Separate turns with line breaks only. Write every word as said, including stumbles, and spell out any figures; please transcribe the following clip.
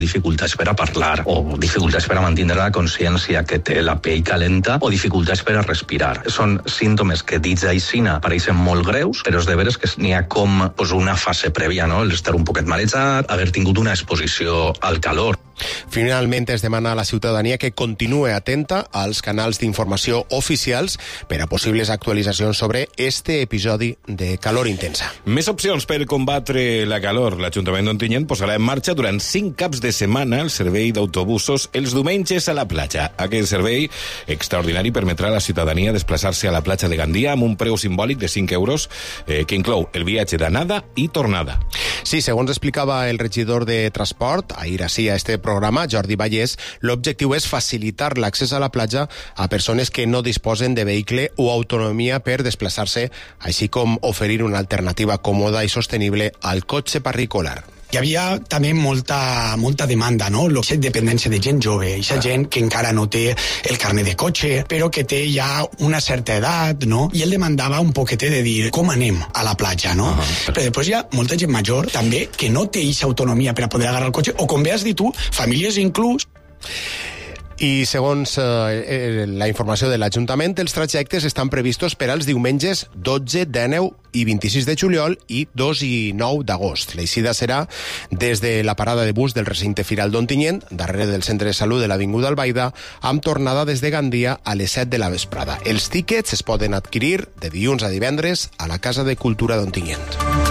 dificultats per a parlar o dificultats per a mantenir la consciència, que té la pell calenta, o dificultats per a respirar. Són símptomes que dits aixina pareixen molt greus, però és de veres que n'hi ha com pues, una fase prèvia, no? L'estar un poquet marejat, haver tingut una exposició al calor.
Finalment es demana a la ciutadania que continue atenta als canals d'informació oficials per a possibles actualitzacions sobre este episodi de calor intensa.
Més opcions per combatre la calor. L'Ajuntament d'Ontinyent posarà en marxa durant cinc caps de setmana el servei d'autobusos els diumenges a la platja. Aquest servei extraordinari permetrà a la ciutadania desplaçar-se a la platja de Gandia amb un preu simbòlic de cinc euros eh, que inclou el viatge d'anada i tornada.
Sí, segons explicava el regidor de Transport, ahir així a este programa, Jordi Vallès, l'objectiu és facilitar l'accés a la platja a persones que no disposen de vehicle o autonomia per desplaçar-se, així com oferir una alternativa còmoda i sostenible al cotxe particular.
Hi havia també molta, molta demanda, no? Aquesta dependència de gent jove, aquesta gent que encara no té el carnet de cotxe, però que té ja una certa edat, no? I ell demandava un poquetet de dir com anem a la platja, no? Uh-huh. Però després hi ha molta gent major també que no té aquesta autonomia per a poder agarrar el cotxe, o com bé has dit tu, famílies inclús.
I segons eh, la informació de l'Ajuntament, els trajectes estan previstos per als diumenges dotze, dinou i vint-i-sis de juliol i dos i nou d'agost. L'eixida serà des de la parada de bus del recinte Firal d'Ontinyent, darrere del centre de salut de l'Avinguda Albaida, amb tornada des de Gandia a les set de la vesprada. Els tíquets es poden adquirir de dilluns a divendres a la Casa de Cultura d'Ontinyent.